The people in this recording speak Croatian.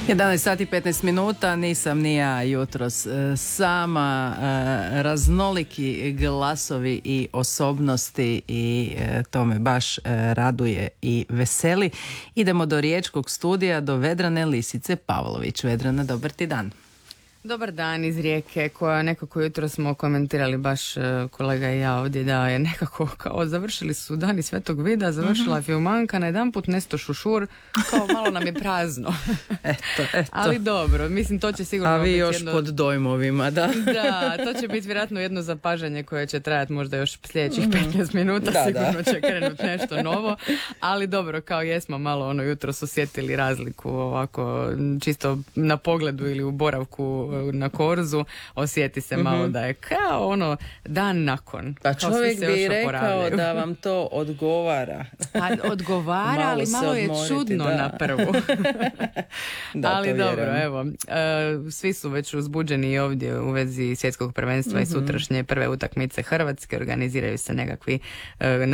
11 sati i 15 minuta, nisam ni ja jutros sama, raznoliki glasovi i osobnosti i to me baš raduje i veseli. Idemo do riječkog studija, do Vedrane Lisice Pavlović. Vedrana, dobar ti dan. Dobar dan iz Rijeke, koja nekako jutro smo komentirali baš kolega i ja ovdje, da je nekako kao završili su dani Svetog Vida, završila filmanka, na jedan put nesto šušur, kao malo nam je prazno. Eto. Ali dobro, mislim to će sigurno a vi biti još pod dojmovima, da. Da, to će biti vjerojatno jedno zapažanje koje će trajati možda još sljedećih 15 minuta, sigurno će krenuti nešto novo, ali dobro, kao jesmo malo jutro osjetili razliku ovako, čisto na pogledu ili u boravku na Korzu, osjeti se malo da je kao dan nakon. Pa čovjek bi rekao da vam to odgovara. Odgovara, ali malo je čudno na prvu. Da, ali dobro, vjerujem. evo, svi su već uzbuđeni ovdje u vezi svjetskog prvenstva i sutrašnje prve utakmice Hrvatske, organiziraju se nekakvi